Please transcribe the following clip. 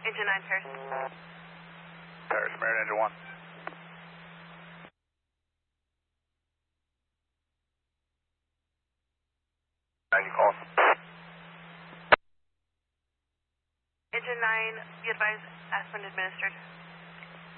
Engine 9, Paris. Paris, Merit, Engine 1. You call. Engine 9, be advised, aspirin administered.